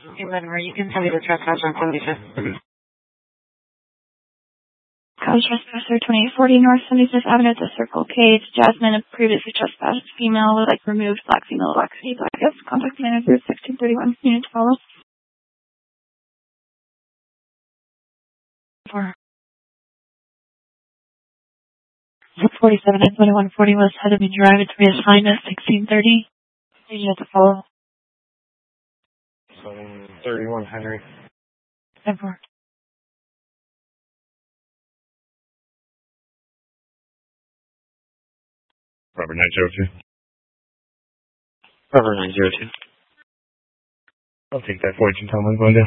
Okay, whatever. You can tell me the trespass on 75th. Cause trespasser 2840 North 75th Avenue at the Circle K. It's Jasmine, a previously trespassed female, would like removed, black female, black city, black S. Contact manager 1631. Unit to follow. 4. 47 and 2140 West Headamy Drive. It's reassigned at 1630. Unit to follow. 31 Henry. 10-4. Robert 902. Robert 902. I'll take that 14 Tom on Glendale.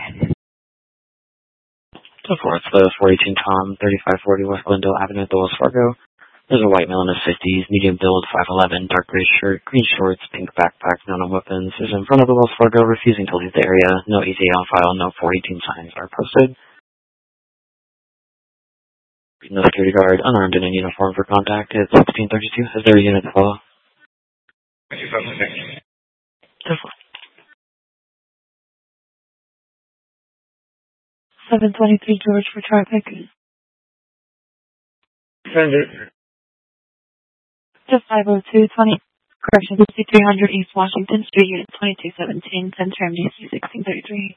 So far, it's the 418 Tom, 3540 West Glendale Avenue at the Wells Fargo. There's a white male in his 50s, medium build, 5'11", dark gray shirt, green shorts, pink backpack, none on weapons, is in front of the Wells Fargo, refusing to leave the area. No ETA on file, no 418 signs are posted. No security guard, unarmed and in uniform for contact. It's 1632. Is there a unit to follow? 723 George for traffic. Send it. To 50220. Correction, 5300 East Washington Street, Unit 2217, Center MDC 1633.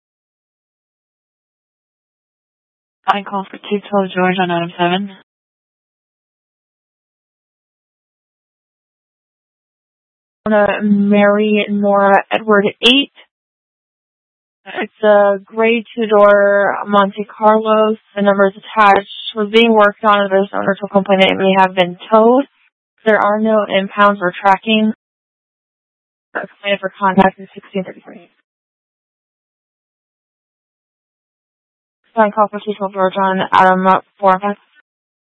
I call for 212 George on item 7. Mary Nora Edward 8. It's a gray two-door Monte Carlos. The number is attached. Was being worked on. There's no owner to complain that it may have been towed. There are no impounds or tracking. Complaint for contact is 1633. I call for 212 George on item 4 and 5.